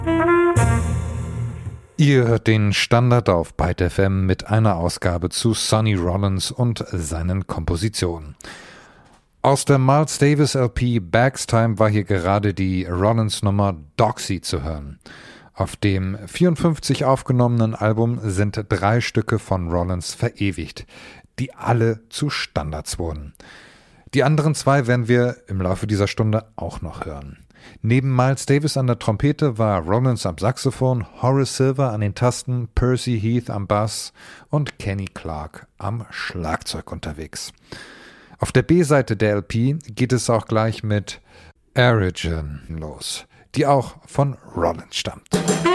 Ihr hört den Standard auf Byte FM mit einer Ausgabe zu Sonny Rollins und seinen Kompositionen. Aus der Miles Davis LP Bags Time war hier gerade die Rollins-Nummer Doxy zu hören. Auf dem 54 aufgenommenen Album sind 3 Stücke von Rollins verewigt, die alle zu Standards wurden. Die anderen 2 werden wir im Laufe dieser Stunde auch noch hören. Neben Miles Davis an der Trompete war Rollins am Saxophon, Horace Silver an den Tasten, Percy Heath am Bass und Kenny Clarke am Schlagzeug unterwegs. Auf der B-Seite der LP geht es auch gleich mit Origin los, die auch von Rollins stammt.